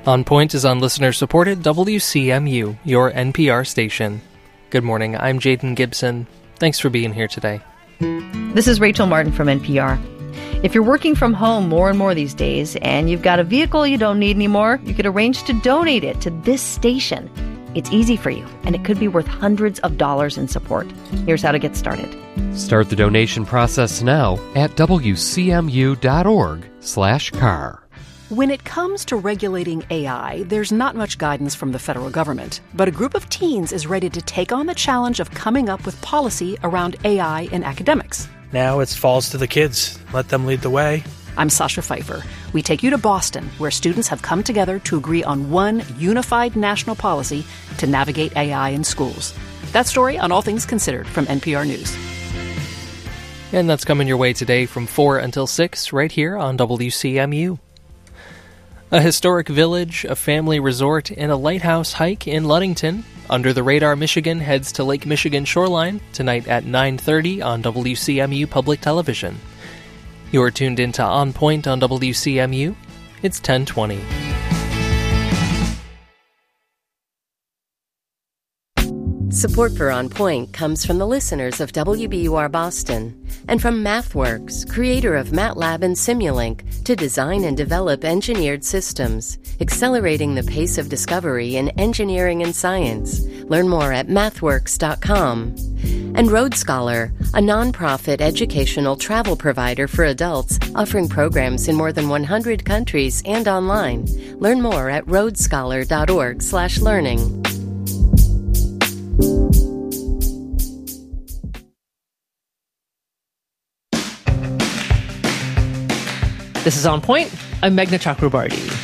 On Point is on listener-supported WCMU, your NPR station. Good morning, I'm Jaden Gibson. Thanks for being here today. This is Rachel Martin from NPR. If you're working from home more and more these days, and you've got a vehicle you don't need anymore, you could arrange to donate it to this station. It's easy for you, and it could be worth hundreds of dollars in support. Here's how to get started. Start the donation process now at wcmu.org/car. When it comes to regulating AI, there's not much guidance from the federal government. But a group of teens is ready to take on the challenge of coming up with policy around AI in academics. Now it falls to the kids. Let them lead the way. I'm Sasha Pfeiffer. We take you to Boston, where students have come together to agree on one unified national policy to navigate AI in schools. That story on All Things Considered from NPR News. And that's coming your way today from 4 until 6 right here on WCMU. A historic village, a family resort, and a lighthouse hike in Ludington. Under the Radar Michigan heads to Lake Michigan shoreline tonight at 9:30 on WCMU Public Television. You're tuned into On Point on WCMU. It's 10:20. Support for On Point comes from the listeners of WBUR Boston and from MathWorks, creator of MATLAB and Simulink, to design and develop engineered systems, accelerating the pace of discovery in engineering and science. Learn more at mathworks.com. And Road Scholar, a nonprofit educational travel provider for adults offering programs in more than 100 countries and online. Learn more at roadscholar.org/learning. This is On Point. I'm Meghna Chakrabarty.